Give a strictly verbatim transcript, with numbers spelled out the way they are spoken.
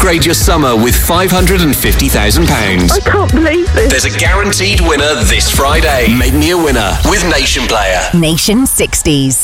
upgrade your summer with five hundred fifty thousand pounds. I can't believe this. There's a guaranteed winner this Friday. Make me a winner with Nation Player. Nation sixties.